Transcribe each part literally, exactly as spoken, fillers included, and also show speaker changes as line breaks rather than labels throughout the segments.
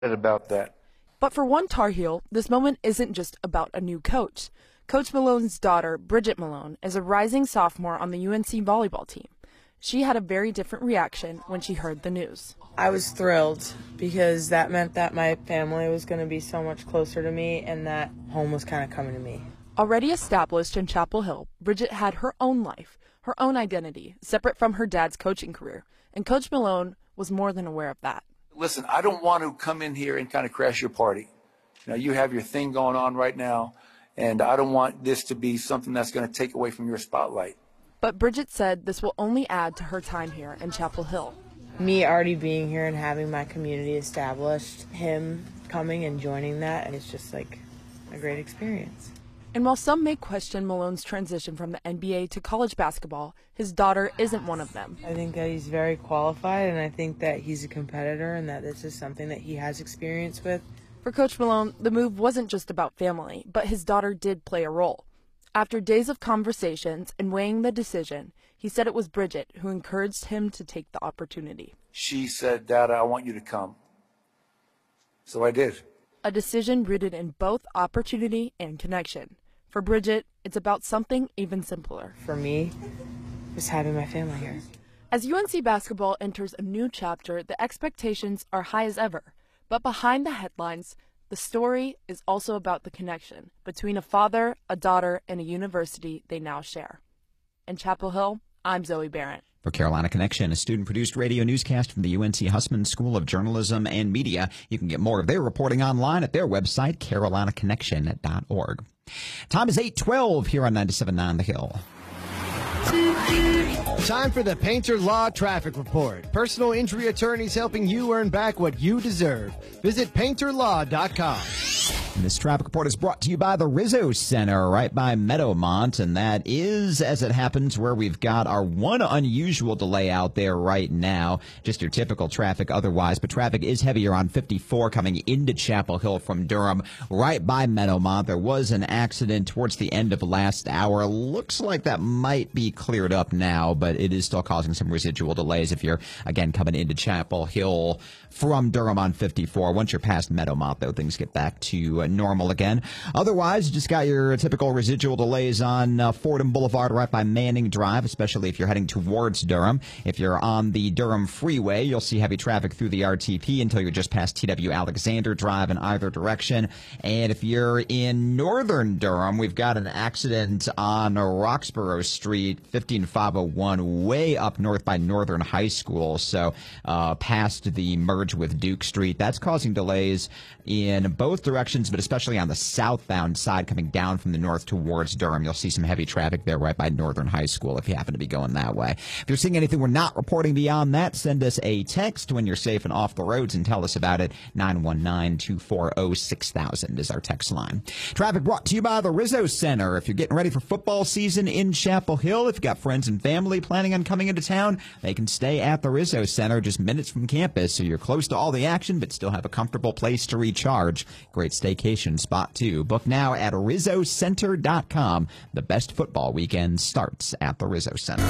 about that.
But for one Tar Heel, this moment isn't just about a new coach. Coach Malone's daughter, Bridget Malone, is a rising sophomore on the U N C volleyball team. She had a very different reaction when she heard the news.
I was thrilled because that meant that my family was going to be so much closer to me and that home was kind of coming to me.
Already established in Chapel Hill, Bridget had her own life, her own identity, separate from her dad's coaching career, and Coach Malone was more than aware of that.
Listen, I don't want to come in here and kind of crash your party. You know, you have your thing going on right now, and I don't want this to be something that's going to take away from your spotlight.
But Bridget said this will only add to her time here in Chapel Hill.
Me already being here and having my community established, him coming and joining that, and it's just like a great experience.
And while some may question Malone's transition from the N B A to college basketball, his daughter isn't one of them.
I think that he's very qualified, and I think that he's a competitor and that this is something that he has experience with.
For Coach Malone, the move wasn't just about family, but his daughter did play a role. After days of conversations and weighing the decision, he said it was Bridget who encouraged him to take the opportunity.
She said, "Dad, I want you to come." So I did.
A decision rooted in both opportunity and connection. For Bridget, it's about something even simpler.
For me, just having my family here.
As U N C basketball enters a new chapter, the expectations are high as ever. But behind the headlines, the story is also about the connection between a father, a daughter, and a university they now share. In Chapel Hill, I'm Zoe Barrett.
For Carolina Connection, a student-produced radio newscast from the U N C Hussman School of Journalism and Media. You can get more of their reporting online at their website, carolina connection dot org. Time is eight twelve here on ninety-seven point nine The Hill.
Time for the Painter Law Traffic Report. Personal injury attorneys helping you earn back what you deserve. Visit painter law dot com.
And this traffic report is brought to you by the Rizzo Center right by Meadowmont, and that is, as it happens, where we've got our one unusual delay out there right now. Just your typical traffic otherwise, but traffic is heavier on fifty-four coming into Chapel Hill from Durham right by Meadowmont. There was an accident towards the end of last hour. Looks like that might be cleared up now, but it is still causing some residual delays if you're, again, coming into Chapel Hill from Durham on fifty-four. Once you're past Meadowmont, though, things get back to uh, normal again. Otherwise, you just got your typical residual delays on uh, Fordham Boulevard right by Manning Drive, especially if you're heading towards Durham. If you're on the Durham Freeway, you'll see heavy traffic through the R T P until you're just past T W Alexander Drive in either direction. And if you're in northern Durham, we've got an accident on Roxborough Street, fifteen five oh one, way up north by Northern High School, so uh, past the merge with Duke Street. That's causing delays in both directions, but especially on the southbound side coming down from the north towards Durham. You'll see some heavy traffic there right by Northern High School if you happen to be going that way. If you're seeing anything we're not reporting beyond that, send us a text when you're safe and off the roads and tell us about it. nine one nine, two four zero, six thousand is our text line. Traffic brought to you by the Rizzo Center. If you're getting ready for football season in Chapel Hill, if you've got friends and family planning on coming into town, they can stay at the Rizzo Center just minutes from campus, so you're close to all the action but still have a comfortable place to recharge. Great staycation spot, too. Book now at rizzo center dot com. The best football weekend starts at the Rizzo Center.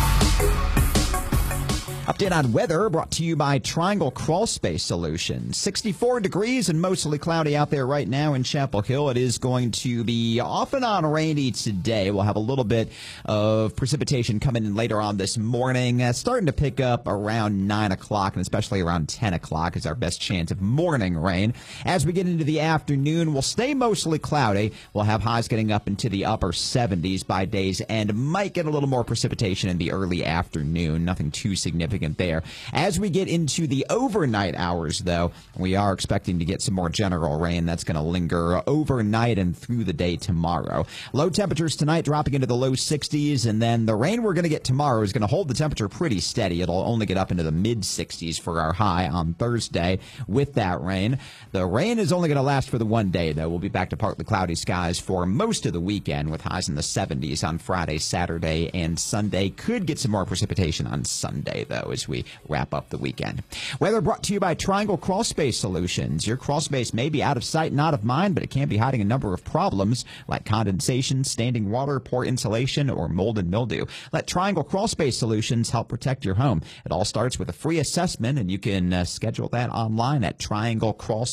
Update on weather brought to you by Triangle Crawl Space Solutions. sixty-four degrees and mostly cloudy out there right now in Chapel Hill. It is going to be off and on rainy today. We'll have a little bit of precipitation coming in later on this morning. Uh, starting to pick up around nine o'clock and especially around ten o'clock is our best chance of morning rain. As we get into the afternoon, we'll stay mostly cloudy. We'll have highs getting up into the upper seventies by day's end. Might get a little more precipitation in the early afternoon. Nothing too significant there. As we get into the overnight hours, though, we are expecting to get some more general rain. That's going to linger overnight and through the day tomorrow. Low temperatures tonight dropping into the low sixties, and then the rain we're going to get tomorrow is going to hold the temperature pretty steady. It'll only get up into the mid sixties for our high on Thursday with that rain. The rain is only going to last for the one day, though. We'll be back to partly cloudy skies for most of the weekend with highs in the seventies on Friday, Saturday, and Sunday. Could get some more precipitation on Sunday, though. so as we wrap up the weekend. Weather brought to you by Triangle Crawl Space Solutions. Your crawl space may be out of sight, not of mind, but it can be hiding a number of problems like condensation, standing water, poor insulation, or mold and mildew. Let Triangle Crawl Space Solutions help protect your home. It all starts with a free assessment, and you can uh, schedule that online at Triangle Crawl